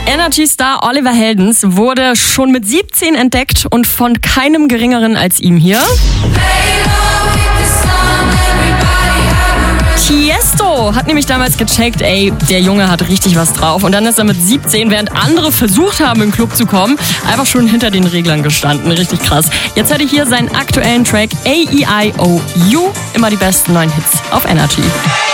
Energy-Star Oliver Heldens wurde schon mit 17 entdeckt und von keinem Geringeren als ihm hier. Tiesto hat nämlich damals gecheckt, der Junge hat richtig was drauf. Und dann ist er mit 17, während andere versucht haben, in den Club zu kommen, einfach schon hinter den Reglern gestanden. Richtig krass. Jetzt hört ihr hier seinen aktuellen Track A-E-I-O-U. Immer die besten neuen Hits auf Energy.